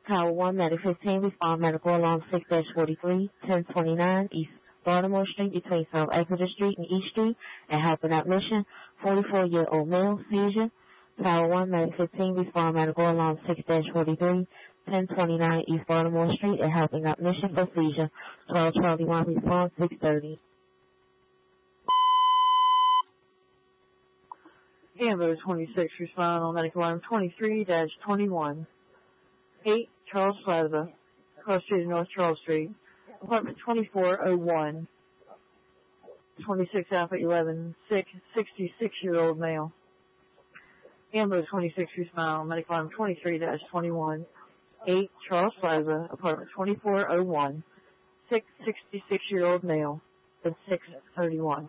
Tower 1, Medic 15, respond medical alarm 6-43, 1029 East Baltimore Street between South Exeter Street and East Street and helping out mission, 44-year-old male, seizure. Tower 1, Medic 15, respond medical alarm 6-43, 1029 East Baltimore Street and helping out mission for seizure, 12 Charlie 1, respond 630. Ambulance 26, respond on medical alarm 23-21. 8 Charles Plaza, Cross Street, North Charles Street, apartment 2401, 26 Alpha 11, 66-year-old male. Ambulance 26, respond on medical alarm 23-21. 8 Charles Plaza, apartment 2401, 66-year-old male, and 631.